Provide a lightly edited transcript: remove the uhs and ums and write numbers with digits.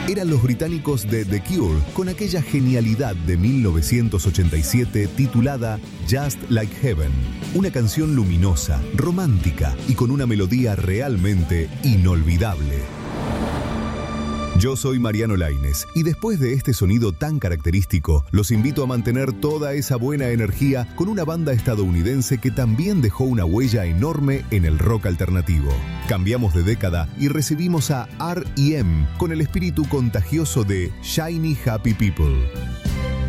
Eran los británicos de The Cure con aquella genialidad de 1987 titulada Just Like Heaven. Una canción luminosa, romántica y con una melodía realmente inolvidable. Yo soy Mariano Laínez y después de este sonido tan característico, los invito a mantener toda esa buena energía con una banda estadounidense que también dejó una huella enorme en el rock alternativo. Cambiamos de década y recibimos a R.E.M. con el espíritu contagioso de Shiny Happy People.